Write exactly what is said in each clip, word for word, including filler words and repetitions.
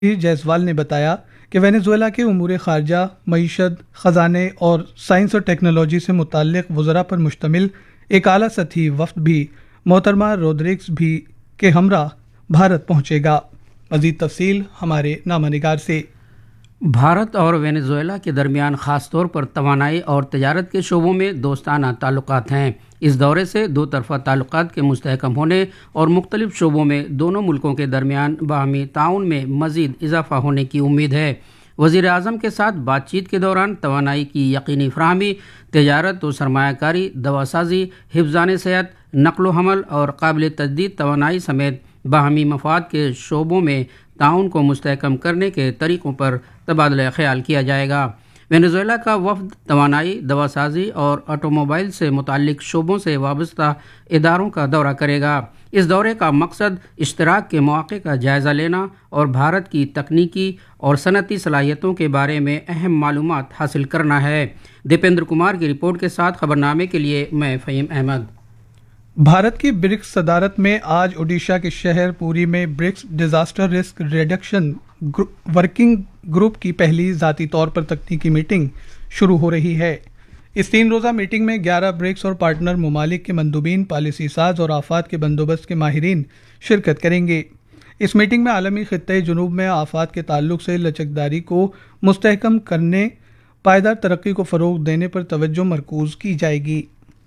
جیسوال نے بتایا کہ وینزویلا کے امور خارجہ، معیشت، خزانے اور سائنس اور ٹیکنالوجی سے متعلق وزراء پر مشتمل ایک اعلیٰ سطحی وفد بھی محترمہ رودریگز بھی کے ہمراہ بھارت پہنچے گا۔ مزید تفصیل ہمارے نامہ نگار سے۔ بھارت اور وینزویلا کے درمیان خاص طور پر توانائی اور تجارت کے شعبوں میں دوستانہ تعلقات ہیں۔ اس دورے سے دو طرفہ تعلقات کے مستحکم ہونے اور مختلف شعبوں میں دونوں ملکوں کے درمیان باہمی تعاون میں مزید اضافہ ہونے کی امید ہے۔ وزیر اعظم کے ساتھ بات چیت کے دوران توانائی کی یقینی فراہمی، تجارت و سرمایہ کاری، دوا سازی، حفظان صحت، نقل و حمل اور قابل تجدید توانائی سمیت باہمی مفاد کے شعبوں میں تعاون کو مستحکم کرنے کے طریقوں پر تبادلہ خیال کیا جائے گا۔ وینزویلا کا وفد توانائی، دوا سازی اور آٹو موبائل سے متعلق شعبوں سے وابستہ اداروں کا دورہ کرے گا۔ اس دورے کا مقصد اشتراک کے مواقع کا جائزہ لینا اور بھارت کی تکنیکی اور صنعتی صلاحیتوں کے بارے میں اہم معلومات حاصل کرنا ہے۔ دیپیندر کمار کی رپورٹ کے ساتھ خبرنامے کے لیے میں فہیم احمد۔ بھارت کی برکس صدارت میں آج اوڈیشہ کے شہر پوری میں BRICS disaster risk reduction working group کی پہلی ذاتی طور پر تکنیکی میٹنگ شروع ہو رہی ہے۔ اس تین روزہ میٹنگ میں گیارہ برکس اور پارٹنر ممالک کے مندوبین، پالیسی ساز اور آفات کے بندوبست کے ماہرین شرکت کریں گے۔ اس میٹنگ میں عالمی خطہ جنوب میں آفات کے تعلق سے لچکداری کو مستحکم کرنے، پائیدار ترقی کو فروغ دینے پر توجہ مرکوز کی جائے گی۔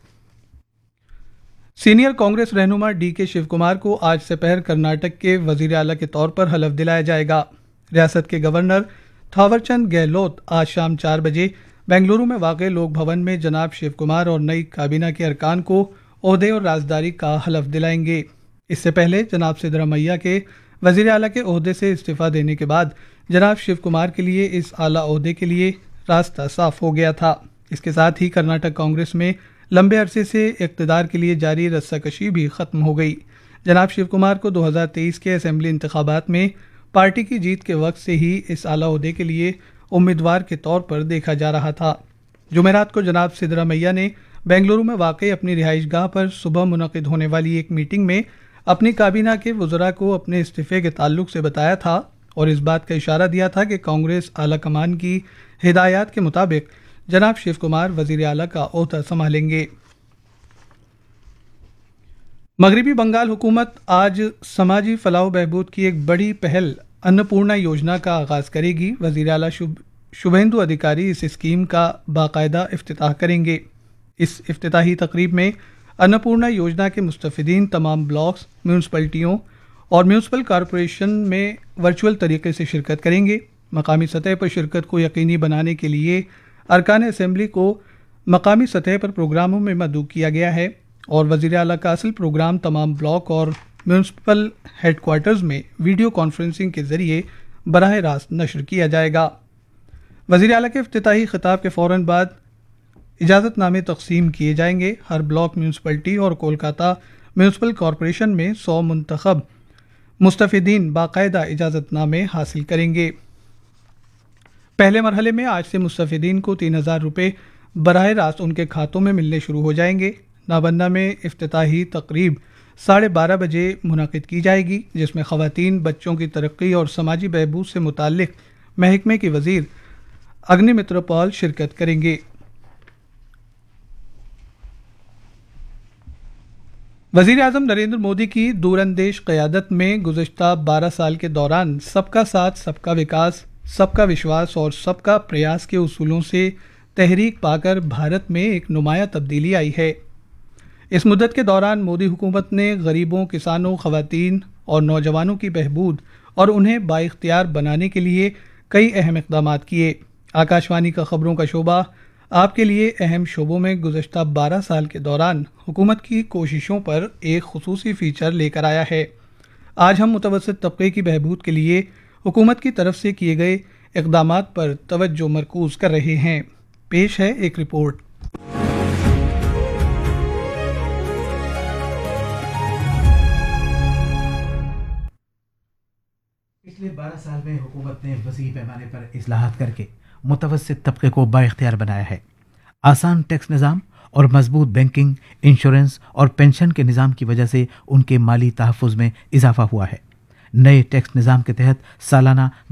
سینئر کانگریس رہنما ڈی کے شیو کمار کو آج سپہر کرناٹک کے وزیر اعلیٰ کے طور پر حلف دلایا جائے گا۔ ریاست کے گورنر تھاور چند گہلوت آج شام چار بجے بنگلورو میں واقع لوک بھون میں جناب شیو کمار اور نئی کابینہ کے ارکان کو عہدے اور رازداری کا حلف دلائیں گے۔ اس سے پہلے جناب سدرامیا کے وزیر اعلیٰ کے عہدے سے استعفیٰ دینے کے بعد جناب شیو کمار کے لیے اس اعلیٰ عہدے کے لیے راستہ صاف ہو گیا تھا۔ اس کے ساتھ ہی کرناٹک کانگریس میں لمبے عرصے سے اقتدار کے لیے جاری رسہ کشی بھی ختم ہو گئی۔ جناب شیو کمار کو دو ہزار تیئیس کے اسمبلی انتخابات میں پارٹی کی جیت کے وقت سے ہی اس اعلیٰ عہدے کے لیے امیدوار کے طور پر دیکھا جا رہا تھا۔ جمعرات کو جناب سدرامیا نے بنگلورو میں واقع اپنی رہائش گاہ پر صبح منعقد ہونے والی ایک میٹنگ میں اپنی کابینہ کے وزراء کو اپنے استعفے کے تعلق سے بتایا تھا اور اس بات کا اشارہ دیا تھا کہ کانگریس اعلیٰ کمان کی ہدایات کے مطابق جناب شیو کمار وزیر اعلیٰ کا عہدہ سنبھالیں گے۔ مغربی بنگال حکومت آج سماجی فلاح و بہبود کی ایک بڑی پہل انپورنا یوجنا کا آغاز کرے گی۔ وزیر اعلیٰ شبھیندو ادھیکاری اس اسکیم کا باقاعدہ افتتاح کریں گے۔ اس افتتاحی تقریب میں انپورنا یوجنا کے مستفیدین تمام بلاکس، میونسپلٹیوں اور میونسپل کارپوریشن میں ورچوئل طریقے سے شرکت کریں گے۔ مقامی سطح پر شرکت کو یقینی بنانے کے لیے ارکان اسمبلی کو مقامی سطح پر پروگراموں میں مدعو کیا گیا ہے اور وزیر اعلیٰ کا اصل پروگرام تمام بلاک اور میونسپل ہیڈ کوارٹرز میں ویڈیو کانفرنسنگ کے ذریعے براہ راست نشر کیا جائے گا۔ وزیر اعلیٰ کے افتتاحی خطاب کے فوراً بعد اجازت نامے تقسیم کیے جائیں گے۔ ہر بلاک میونسپلٹی اور کولکاتہ میونسپل کارپوریشن میں سو منتخب مستفیدین باقاعدہ اجازت نامے حاصل کریں گے۔ پہلے مرحلے میں آج سے مستفیدین کو تین ہزار روپے براہ راست ان کے کھاتوں میں ملنے شروع ہو جائیں گے۔ نابندہ میں افتتاحی تقریب ساڑھے بارہ بجے منعقد کی جائے گی، جس میں خواتین، بچوں کی ترقی اور سماجی بہبود سے متعلق محکمے کے وزیر اگنی متر پال شرکت کریں گے۔ وزیر اعظم نریندر مودی کی دور اندیش قیادت میں گزشتہ بارہ سال کے دوران سب کا ساتھ، سب کا وکاس، سب کا وشواس اور سب کا پریاس کے اصولوں سے تحریک پا کر بھارت میں ایک نمایاں تبدیلی آئی ہے۔ اس مدت کے دوران مودی حکومت نے غریبوں، کسانوں، خواتین اور نوجوانوں کی بہبود اور انہیں بااختیار بنانے کے لیے کئی اہم اقدامات کیے۔ آکاشوانی کا خبروں کا شعبہ آپ کے لیے اہم شعبوں میں گزشتہ بارہ سال کے دوران حکومت کی کوششوں پر ایک خصوصی فیچر لے کر آیا ہے۔ آج ہم متوسط طبقے کی بہبود کے لیے حکومت کی طرف سے کیے گئے اقدامات پر توجہ مرکوز کر رہے ہیں۔ پیش ہے ایک رپورٹ۔ پچھلے بارہ سال میں حکومت نے وسیع پیمانے پر اصلاحات کر کے متوسط طبقے کو بااختیار بنایا ہے۔ آسان ٹیکس نظام اور مضبوط بینکنگ، انشورنس اور پینشن کے نظام کی وجہ سے ان کے مالی تحفظ میں اضافہ ہوا ہے۔ نئے ٹیکس نظام کے تحت سالانہ